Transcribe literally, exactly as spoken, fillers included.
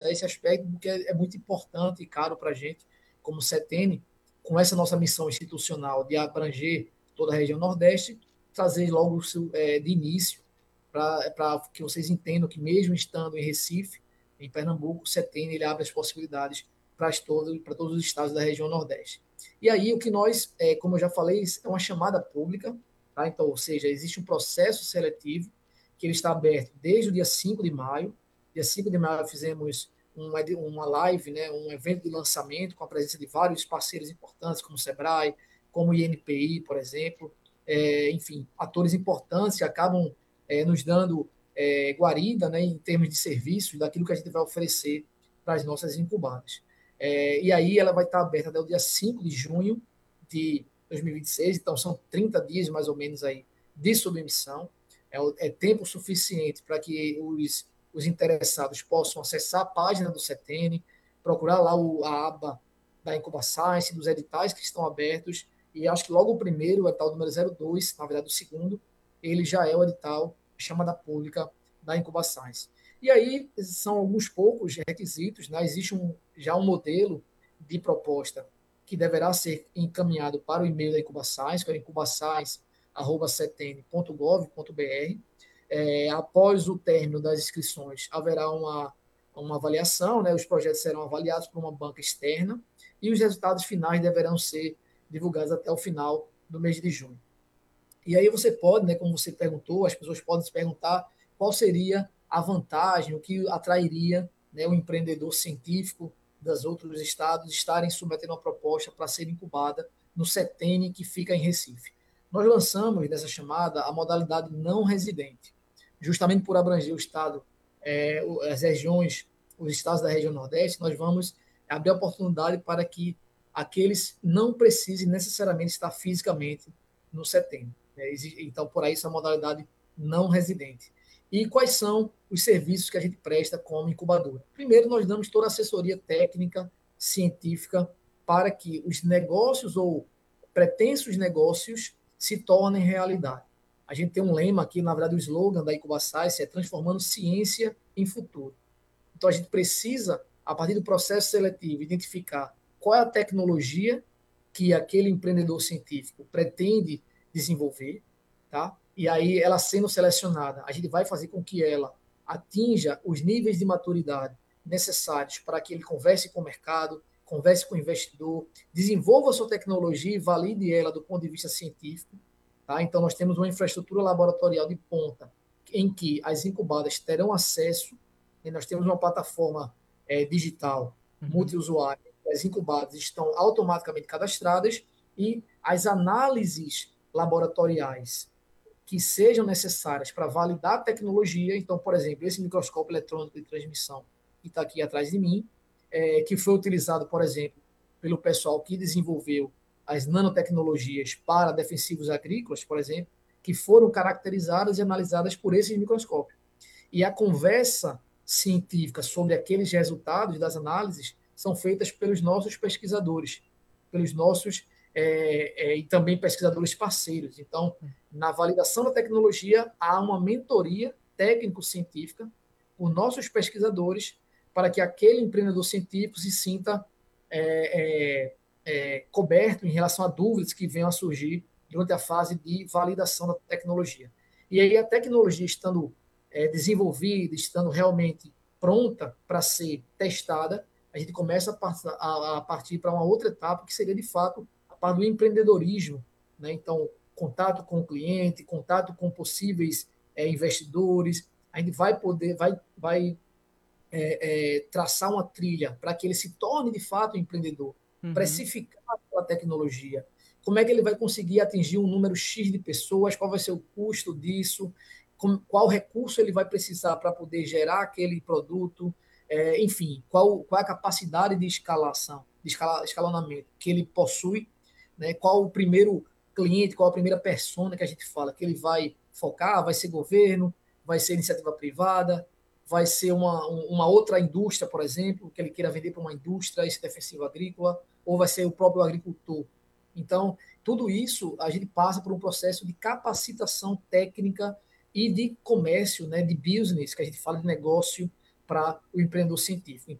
reforçar esse aspecto, porque é, é muito importante e caro para a gente, como CETENI, com essa nossa missão institucional de abranger toda a região Nordeste, trazer logo é, de início, para que vocês entendam que mesmo estando em Recife, em Pernambuco, o CETENI ele abre as possibilidades para todos, para todos os estados da região Nordeste. E aí o que nós, é, como eu já falei, é uma chamada pública, tá? Então, ou seja, existe um processo seletivo que ele está aberto desde o dia cinco de maio. Dia cinco de maio fizemos uma, uma live, né, um evento de lançamento com a presença de vários parceiros importantes, como o Sebrae, como o I N P I, por exemplo, é, enfim, atores importantes que acabam é, nos dando é, guarida, né, em termos de serviços, daquilo que a gente vai oferecer para as nossas incubadas. É, e aí ela vai estar aberta até o dia cinco de junho de dois mil e vinte e seis, então são trinta dias mais ou menos aí de submissão. É, é tempo suficiente para que os, os interessados possam acessar a página do CETENI, procurar lá o, a aba da Incuba Science, dos editais que estão abertos, e acho que logo o primeiro, o edital número zero dois, na verdade o segundo, ele já é o edital chamada pública da Incuba Science. E aí são alguns poucos requisitos, né? Existe um, já um modelo de proposta que deverá ser encaminhado para o e-mail da Incuba Science, que é incubascience arroba cetene ponto gov ponto br. É, após o término das inscrições, haverá uma, uma avaliação, né? Os projetos serão avaliados por uma banca externa e os resultados finais deverão ser divulgados até o final do mês de junho. E aí você pode, né, como você perguntou, as pessoas podem se perguntar qual seria a vantagem, o que atrairia, né, o empreendedor científico dos outros estados estarem submetendo uma proposta para ser incubada no CETENI, que fica em Recife. Nós lançamos nessa chamada a modalidade não residente, justamente por abranger o estado, é, as regiões, os estados da região Nordeste, nós vamos abrir a oportunidade para que aqueles não precisem necessariamente estar fisicamente no CETENI. Então, por aí, essa modalidade não residente. E quais são os serviços que a gente presta como incubadora? Primeiro, nós damos toda a assessoria técnica, científica, para que os negócios ou pretensos negócios se tornem realidade. A gente tem um lema aqui, na verdade, o slogan da Incuba Science é transformando ciência em futuro. Então, a gente precisa, a partir do processo seletivo, identificar qual é a tecnologia que aquele empreendedor científico pretende desenvolver, tá? E aí ela sendo selecionada, a gente vai fazer com que ela atinja os níveis de maturidade necessários para que ele converse com o mercado, converse com o investidor, desenvolva a sua tecnologia e valide ela do ponto de vista científico, tá? Então nós temos uma infraestrutura laboratorial de ponta em que as incubadas terão acesso, e nós temos uma plataforma é, digital multiusuário, as incubadas estão automaticamente cadastradas e as análises laboratoriais que sejam necessárias para validar a tecnologia. Então, por exemplo, esse microscópio eletrônico de transmissão que está aqui atrás de mim, é, que foi utilizado, por exemplo, pelo pessoal que desenvolveu as nanotecnologias para defensivos agrícolas, por exemplo, que foram caracterizadas e analisadas por esses microscópios. E a conversa científica sobre aqueles resultados das análises são feitas pelos nossos pesquisadores, pelos nossos é, é, e também pesquisadores parceiros. Então, na validação da tecnologia, há uma mentoria técnico-científica por nossos pesquisadores para que aquele empreendedor científico se sinta é, é, é, coberto em relação a dúvidas que venham a surgir durante a fase de validação da tecnologia. E aí a tecnologia estando é, desenvolvida, estando realmente pronta para ser testada, a gente começa a partir para uma outra etapa, que seria, de fato, a parte do empreendedorismo, né? Então, contato com o cliente, contato com possíveis é, investidores, a gente vai poder, vai, vai é, é, traçar uma trilha para que ele se torne, de fato, um empreendedor, uhum. Precificar a tecnologia, como é que ele vai conseguir atingir um número X de pessoas, qual vai ser o custo disso, qual recurso ele vai precisar para poder gerar aquele produto, é, enfim, qual, qual é a capacidade de escalação, de escala, escalonamento que ele possui, né? Qual o primeiro cliente, qual a primeira persona que a gente fala, que ele vai focar, vai ser governo, vai ser iniciativa privada, vai ser uma, uma outra indústria, por exemplo, que ele queira vender para uma indústria, esse defensivo agrícola, ou vai ser o próprio agricultor. Então, tudo isso a gente passa por um processo de capacitação técnica e de comércio, né, de business, que a gente fala de negócio para o empreendedor científico.